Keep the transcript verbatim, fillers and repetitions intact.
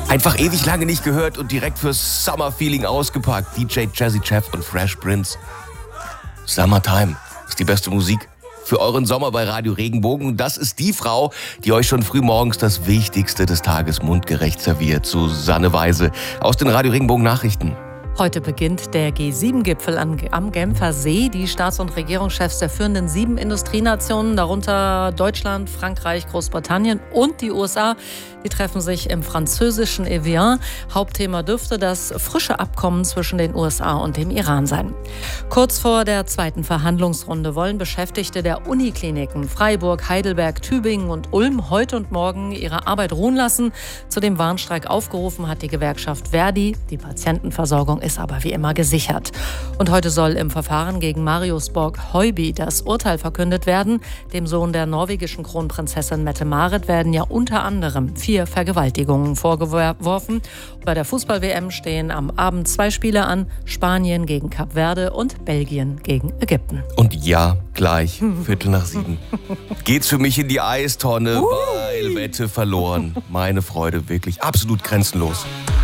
Einfach ewig lange nicht gehört und direkt fürs Summer-Feeling ausgepackt. D J Jazzy Jeff und Fresh Prince. Summertime ist die beste Musik für euren Sommer bei Radio Regenbogen. Und das ist die Frau, die euch schon früh morgens das Wichtigste des Tages mundgerecht serviert. Susanne Weise aus den Radio Regenbogen Nachrichten. Heute beginnt der G sieben Gipfel am Genfer See. Die Staats- und Regierungschefs der führenden sieben Industrienationen, darunter Deutschland, Frankreich, Großbritannien und die U S A, die treffen sich im französischen Evian. Hauptthema dürfte das frische Abkommen zwischen den U S A und dem Iran sein. Kurz vor der zweiten Verhandlungsrunde wollen Beschäftigte der Unikliniken Freiburg, Heidelberg, Tübingen und Ulm heute und morgen ihre Arbeit ruhen lassen. Zu dem Warnstreik aufgerufen hat die Gewerkschaft Verdi. Die Patientenversorgung ist aber wie immer gesichert. Und heute soll im Verfahren gegen Marius Borg-Høiby das Urteil verkündet werden. Dem Sohn der norwegischen Kronprinzessin Mette-Marit werden ja unter anderem vier Vergewaltigungen vorgeworfen. Bei der Fußball-W M stehen am Abend zwei Spiele an: Spanien gegen Kap Verde und Belgien gegen Ägypten. Und ja, gleich, Viertel nach sieben. Geht's für mich in die Eistonne, uh. weil Wette verloren. Meine Freude wirklich absolut grenzenlos.